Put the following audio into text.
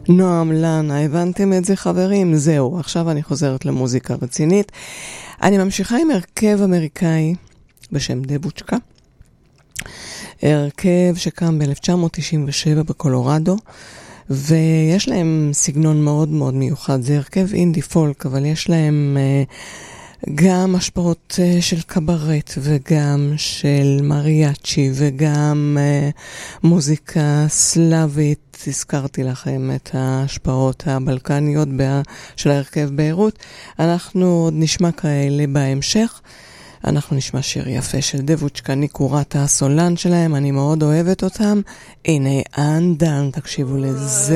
נועם לנה, הבנתם את זה חברים? זהו, עכשיו אני חוזרת למוזיקה רצינית. אני ממשיכה עם הרכב אמריקאי בשם דבוצ'קה. הרכב שקם ב-1997 בקולורדו, ויש להם סגנון מאוד מאוד מיוחד. זה הרכב אינדי פולק, אבל יש להם גם השפעות של קברט וגם של מריאצ'י וגם מוזיקה סלאבית. הזכרתי לכם את ההשפעות הבלקניות של ההרכב ביירות. אנחנו עוד נשמע כאלה בהמשך. אנחנו נשמע שיר יפה של דבוצ'קה, אני קוראת הסולן שלהם, אני מאוד אוהבת אותם. הנה אנדן, תקשיבו לזה.